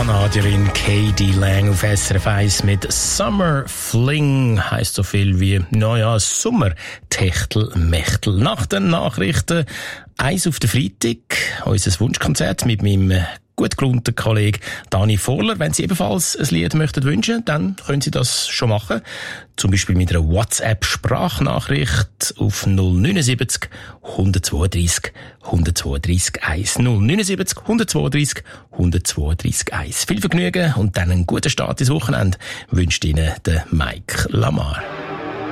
Kanadierin K.D. Lang auf SRF 1 mit Summer Fling. Heisst so viel wie, Sommer-Techtel-Mechtel. Nach den Nachrichten eins auf den Freitag, unser Wunschkonzert mit meinem gut gelaunten Kollege Dani Vorler. Wenn Sie ebenfalls ein Lied möchten wünschen, dann können Sie das schon machen. Zum Beispiel mit einer WhatsApp-Sprachnachricht auf 079 132 132 1. 079 132 132 1. Viel Vergnügen und dann einen guten Start ins Wochenende wünscht Ihnen der Mike Lamar.